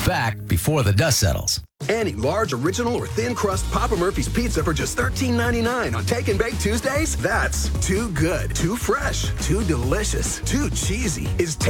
back before the dust settles. Any large, original, or thin crust Papa Murphy's pizza for just $13.99 on Take and Bake Tuesdays? That's too good, too fresh, too delicious, too cheesy. Is